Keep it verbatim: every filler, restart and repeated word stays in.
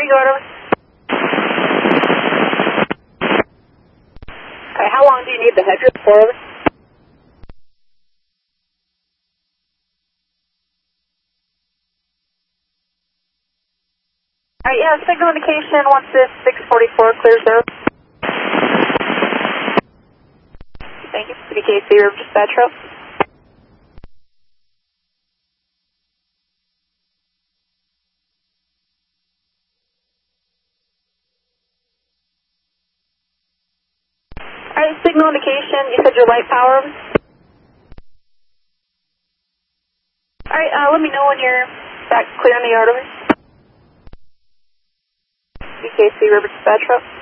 three, go over. Okay, how long do you need the headrest for, over? Alright, yeah, signal indication once this six forty-four clears over. Thank you. B K C River Dispatch Row. Alright, signal indication, you said your light power. Alright, uh, let me know when you're back clear in the yard over. B K C River Dispatch Row.